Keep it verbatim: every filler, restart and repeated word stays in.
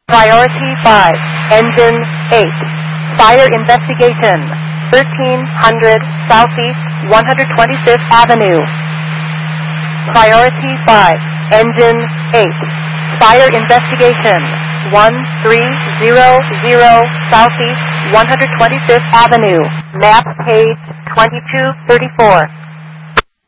Priority five, Engine eight. Fire investigation, thirteen hundred Southeast one hundred twenty-fifth Avenue. Priority five, Engine eight. Fire investigation, one three zero zero Southeast one hundred twenty-fifth Avenue. Map page twenty-two thirty-four.